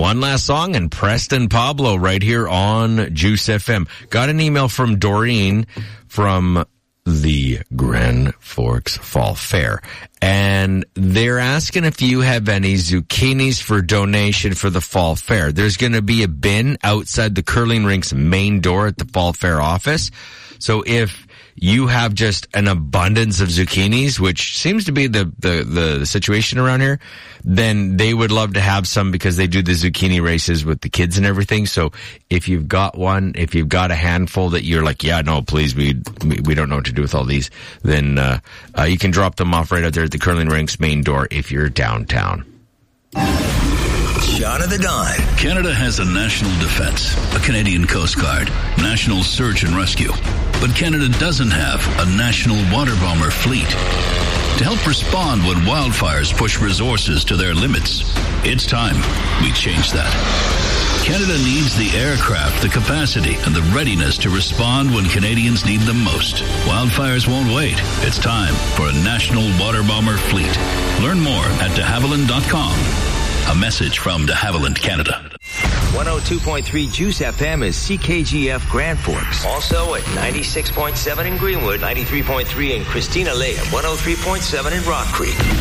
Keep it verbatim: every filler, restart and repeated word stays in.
One last song, and Preston Pablo right here on Juice F M. Got an email from Doreen from the Grand Forks Fall Fair, and they're asking if you have any zucchinis for donation for the Fall Fair. There's going to be a bin outside the curling rink's main door at the Fall Fair office. So if you have just an abundance of zucchinis, which seems to be the, the, the situation around here, then they would love to have some because they do the zucchini races with the kids and everything. So if you've got one, if you've got a handful that you're like, yeah, no, please, we we, we don't know what to do with all these, then uh, uh, you can drop them off right out there at the curling rink's main door if you're downtown. Shot of the Dawn. Canada has a national defense, a Canadian Coast Guard, national search and rescue. But Canada doesn't have a national water bomber fleet. To help respond when wildfires push resources to their limits, it's time we change that. Canada needs the aircraft, the capacity, and the readiness to respond when Canadians need them most. Wildfires won't wait. It's time for a national water bomber fleet. Learn more at de havilland dot com. A message from de Havilland, Canada. one oh two point three Juice F M is C K G F Grand Forks. Also at ninety-six point seven in Greenwood, ninety-three point three in Christina Lake, and one oh three point seven in Rock Creek.